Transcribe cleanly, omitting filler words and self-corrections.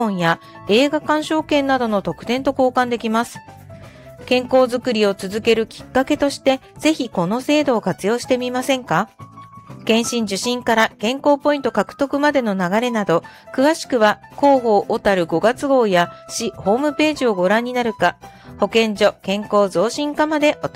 本や映画鑑賞券などの特典と交換できます。健康づくりを続けるきっかけとして、ぜひこの制度を活用してみませんか？検診受診から健康ポイント獲得までの流れなど、詳しくは広報小樽5月号や市ホームページをご覧になるか、保健所健康増進課までお